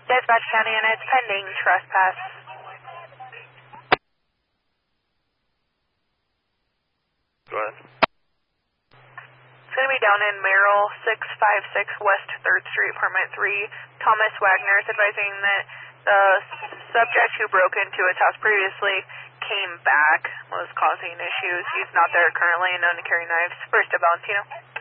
Dispatch County Units, pending trespass. Go ahead. It's going to be down in Merrill, 656 West 3rd Street, Apartment 3. Thomas Wagner is advising that the subject who broke into his house previously came back, was causing issues. He's not there currently, known to carry knives. First to Valentino.